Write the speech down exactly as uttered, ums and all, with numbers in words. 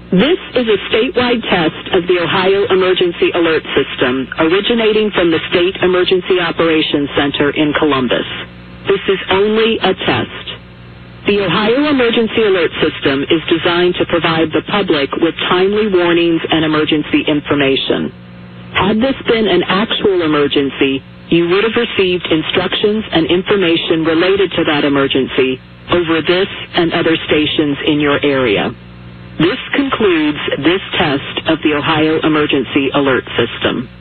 This is a statewide test of the Ohio Emergency Alert System, originating from the State Emergency Operations Center in Columbus. This is only a test. The Ohio Emergency Alert System is designed to provide the public with timely warnings and emergency information. Had this been an actual emergency, you would have received instructions and information related to that emergency over this and other stations in your area. This concludes this test of the Ohio Emergency Alert System.